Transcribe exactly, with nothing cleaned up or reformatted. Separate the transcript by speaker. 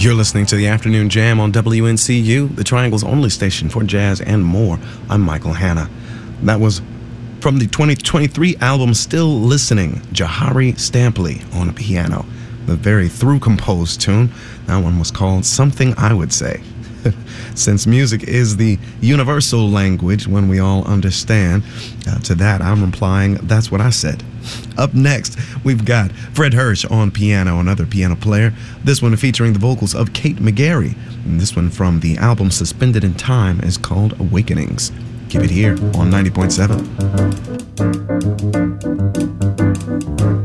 Speaker 1: You're listening to the Afternoon Jam on W N C U, the Triangle's only station for jazz and more. I'm Michael Hanna. That was from the twenty twenty-three album Still Listening, Jahari Stampley on piano. The very through-composed tune. That one was called Something I Would Say. Since music is the universal language when we all understand, uh, to that I'm replying, that's what I said. Up next, we've got Fred Hirsch on piano, another piano player. This one featuring the vocals of Kate McGarry. And this one from the album Suspended in Time is called Awakenings. Keep it here on ninety point seven.